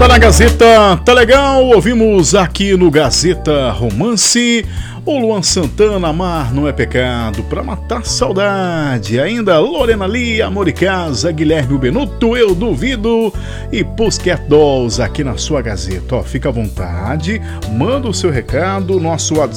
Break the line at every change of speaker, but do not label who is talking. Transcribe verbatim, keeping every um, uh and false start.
na Gazeta, tá legal? Ouvimos aqui no Gazeta Romance o Luan Santana, Amar Não É Pecado, Pra Matar Saudade. Ainda Lorena Lee, Amor e Casa, Guilherme Benuto, Eu Duvido e Pussycat Dolls aqui na sua Gazeta. Ó, fica à vontade, manda o seu recado, nosso WhatsApp